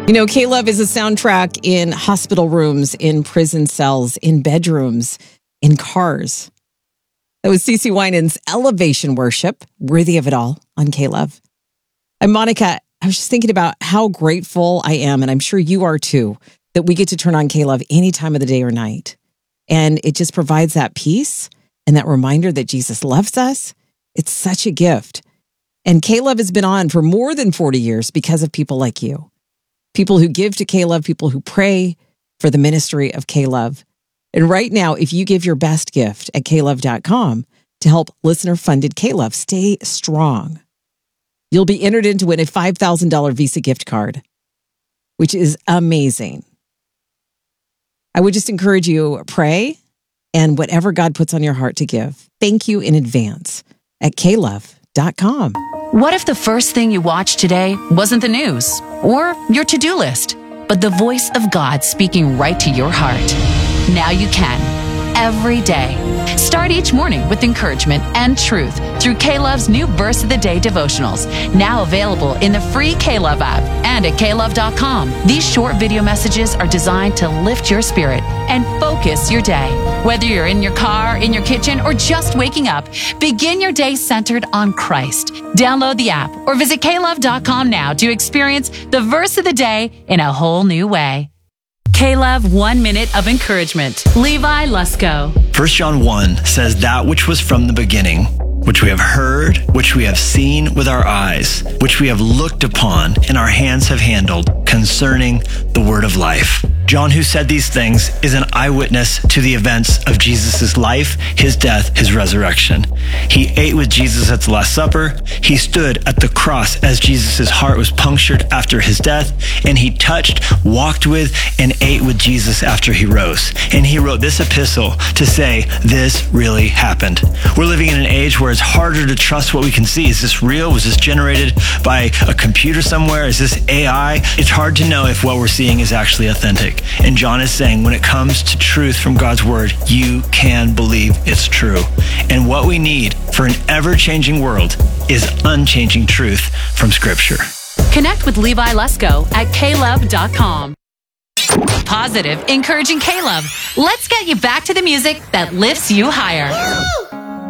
You know, K-Love is a soundtrack in hospital rooms, in prison cells, in bedrooms, in cars. That was CeCe Winans' Elevation Worship, Worthy of It All on K-Love. I'm Monica. I was just thinking about how grateful I am, and I'm sure you are too, that we get to turn on K-Love any time of the day or night. And it just provides that peace and that reminder that Jesus loves us. It's such a gift. And K-Love has been on for more than 40 years because of people like you. People who give to K-Love, people who pray for the ministry of K-Love. And right now, if you give your best gift at klove.com to help listener-funded K-Love stay strong, you'll be entered in to win a $5,000 Visa gift card, which is amazing. I would just encourage you, pray, and whatever God puts on your heart to give, thank you in advance at klove.com. What if the first thing you watched today wasn't the news or your to-do list, but the voice of God speaking right to your heart? Now you can, every day. Start each morning with encouragement and truth through K-Love's new Verse of the Day devotionals, now available in the free K-Love app and at klove.com. These short video messages are designed to lift your spirit and focus your day. Whether you're in your car, in your kitchen, or just waking up, begin your day centered on Christ. Download the app or visit klove.com now to experience the Verse of the Day in a whole new way. K-Love 1 Minute of Encouragement. Levi Lusko. 1 John 1 says, "That which was from the beginning, which we have heard, which we have seen with our eyes, which we have looked upon, and our hands have handled, concerning the word of life." John, who said these things, is an eyewitness to the events of Jesus' life, his death, his resurrection. He ate with Jesus at the Last Supper. He stood at the cross as Jesus' heart was punctured after his death. And he touched, walked with, and ate with Jesus after he rose. And he wrote this epistle to say, this really happened. We're living in an age where it's harder to trust what we can see. Is this real? Was this generated by a computer somewhere? Is this AI? It's hard to know if what we're seeing is actually authentic. And John is saying, when it comes to truth from God's word, you can believe it's true. And what we need for an ever-changing world is unchanging truth from Scripture. Connect with Levi Lusko at klove.com. Positive, encouraging K-Love. Let's get you back to the music that lifts you higher.